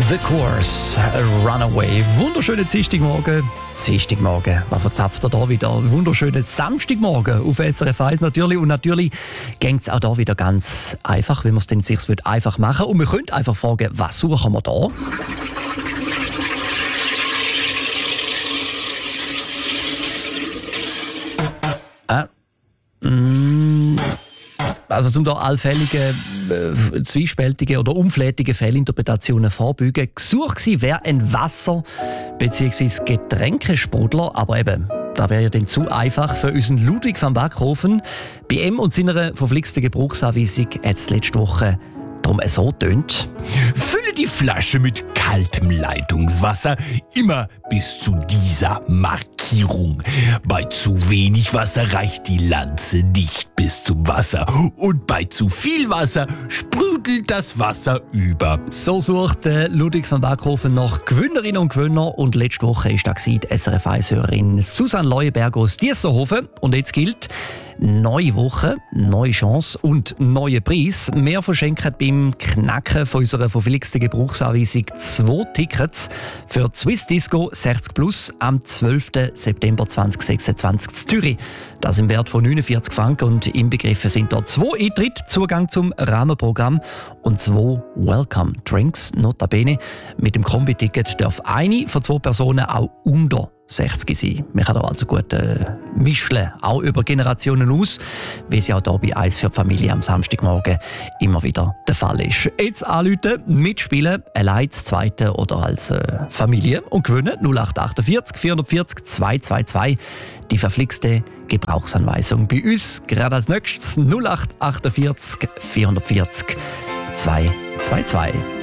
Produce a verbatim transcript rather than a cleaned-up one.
The Course, Runaway. Wunderschönen Dienstagmorgen. Dienstagmorgen, was verzapft er da wieder? Wunderschönen Samstagmorgen auf S R F eins natürlich. Und natürlich geht es auch da wieder ganz einfach, wenn man es denn sich einfach machen will. Und wir können einfach fragen, was suchen wir da? Äh, mm, Also zum da allfällige, äh, zwiespältige oder unflätige Fehlinterpretationen vorbeugen. Gesucht gewesen wäre ein Wasser- bzw. Getränkesprudler, aber eben, da wäre ja dann zu einfach für unseren Ludwig van Backhofen. Bei ihm und seiner verflixten Gebrauchsanweisung hat es letzte Woche darum so tönt. Fülle die Flasche mit kaltem Leitungswasser immer bis zu dieser Markierung. Bei zu wenig Wasser reicht die Lanze nicht bis zum Wasser. Und bei zu viel Wasser sprudelt das Wasser über. So sucht äh, Ludwig van Backhofen nach Gewinnerinnen und Gewinner. Und letzte Woche war da die S R F eins-Hörerin Susanne Leuenberg aus Diessenhofen. Und jetzt gilt: neue Woche, neue Chance und neue Preis. Wir verschenken beim Knacken von unserer verflixten Gebrauchsanweisung zwei Tickets für die Swiss Disco sechzig plus am zwölften September zweitausendsechsundzwanzig in Zürich. Das im Wert von neunundvierzig Franken und inbegriffen sind dort zwei Eintritte, Zugang zum Rahmenprogramm und zwei Welcome Drinks. Notabene, mit dem Kombi-Ticket darf eine von zwei Personen auch unter sechzig sein. Man kann da also gut äh, mischen, auch über Generationen aus, wie es ja auch hier bei «Eins für die Familie» am Samstagmorgen immer wieder der Fall ist. Jetzt anrufen, mitspielen, allein das Zweite oder als äh, Familie und gewinnen null acht achtundvierzig vierundvierzig zweihundertzweiundzwanzig. Die verflixte Gebrauchsanweisung bei uns gerade als nächstes null acht achtundvierzig vierundvierzig zweihundertzweiundzwanzig.